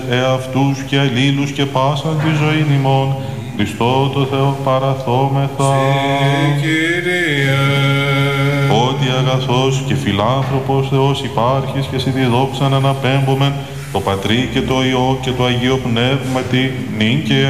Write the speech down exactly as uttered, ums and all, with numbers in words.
εαυτούς και αλλήλους και πάσαν τη ζωή ημών, Χριστό το Θεό παραθόμεθα. Κύριε. Ότι αγαθός και φιλάνθρωπος Θεός υπάρχεις και σε τη δόξα να αναπέμπομεν το Πατρί και το Υιό και το Αγίο Πνεύματι νυν και